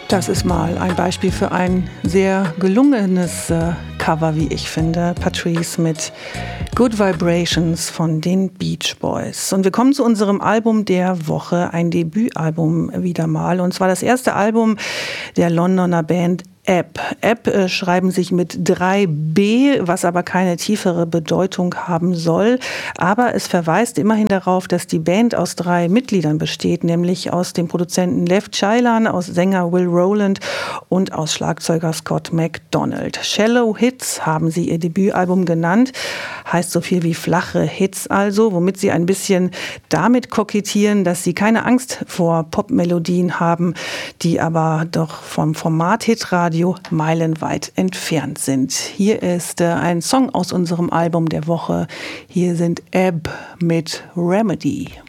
Das ist mal ein Beispiel für ein sehr gelungenes Cover, wie ich finde. Patrice mit Good Vibrations von den Beach Boys. Und wir kommen zu unserem Album der Woche, ein Debütalbum wieder mal. Und zwar das erste Album der Londoner Band App. App schreiben sich mit 3B, was aber keine tiefere Bedeutung haben soll. Aber es verweist immerhin darauf, dass die Band aus 3 Mitgliedern besteht, nämlich aus dem Produzenten Lev Chailan, aus Sänger Will Rowland und aus Schlagzeuger Scott MacDonald. Shallow Hits haben sie ihr Debütalbum genannt, heißt so viel wie flache Hits also, womit sie ein bisschen damit kokettieren, dass sie keine Angst vor Popmelodien haben, die aber doch vom Format Hitradio meilenweit entfernt sind. Hier ist ein Song aus unserem Album der Woche. Hier sind Ebb mit Remedy.